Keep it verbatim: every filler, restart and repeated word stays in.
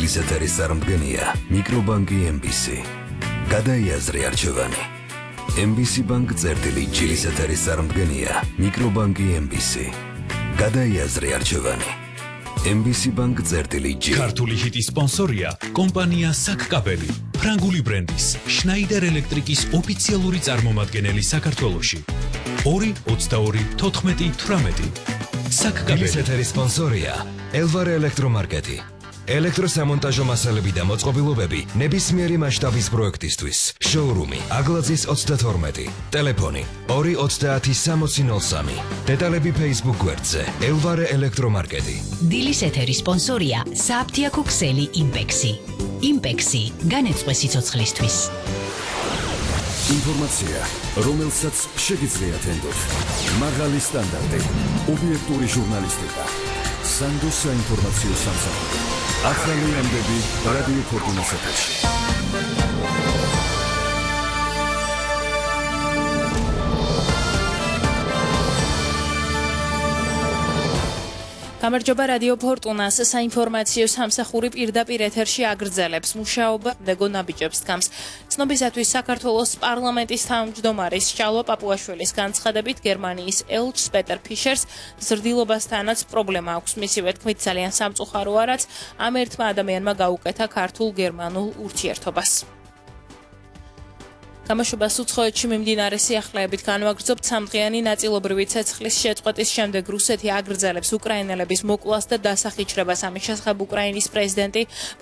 დილის ეთერის წარმდგენია მიკრობანკი ემ ბი სი. გადაიაზრე არჩევანი. ემ ბი სი ბანკ წერტილი დილის ეთერის წარმდგენია მიკრობანკი ემ ბი სი. გადაიაზრე არჩევანი. ემ ბი სი ბანკ წერტილი ჯი. ქართული ჰიტის სპონსორია კომპანია საკკაბელი. ფრანგული ბრენდის შნაიდერ ელექტრიკის ოფიციალური წარმომადგენელი საქართველოში. ორი ოცდაორი თოთხმეტი თვრამეტი. საკკაბელი. დილის ეთერის სპონსორია ელვარე ელექტრომარკეტი. ელექტროსამონტაჟო მასალები და მოწყობილობები ნებისმიერი მასშტაბის პროექტისთვის. შოურუმი აგლაძის ოცდათორმეტი. ტელეფონი ორი ოცდაათი სამოცი ნოლ სამი. დეტალები Facebook გვერდზე ელვარე ელექტრომარკეტი. დილის ეთერის სპონსორია სააფთიაქო ქსელი იმპექსი. იმპექსი განეწყვე სიცოცხლისთვის. ინფორმაცია, რომელსაც შეგიძლიათ ენდოთ. მაღალი სტანდარტი, ობიექტური ჟურნალისტიკა. სანდოს საინფორმაციო სამსახური. ახალი ამბები რადიო ფორტუნას ეთერში. გამარჯობა რადიო ფორტუნას საინფორმაციო სამსახური პირდაპირ ეთერში აგრძელებს მუშაობა დეგო ნაბიჯებს დგამს. ცნობისათვის საქართველოს პარლამენტის თავმჯდომარის შალვა პაპუაშვილის განცხადებით გერმანიის ელჩს პეტერ ფიშერს ზრდილობასთანაც პრობლემა აქვს. მისივე თქმით ძალიან სამწუხაროა, რაც ამ ერთმა ადამიანმა გაუკეთა ქართულ-გერმანულ ურთიერთობას. გამოშვებას უცხოეთში მიმდინარე სიახლეებით განვაგრძობთ. სამდღიანი ნაწილობრივი ცეცხლის შეწყვეტის შემდეგ რუსეთი აგრძელებს უკრაინელების მოკლას და დასახიჩრებას. ამის შესახებ უკრაინის პრეზიდენტი